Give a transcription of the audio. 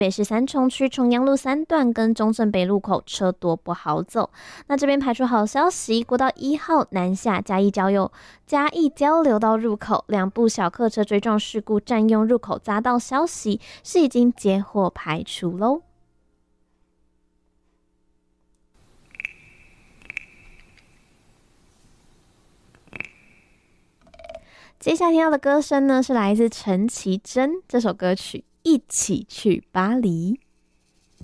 北市三重区重阳路3段跟中正北路口车多不好走。那这边排除好消息，国道1号南下嘉义交流道入口2部小客车追撞事故占用入口匝道消息是已经接获排除喽。接下来听到的歌声呢，是来自陈绮贞这首歌曲《一起去巴黎》。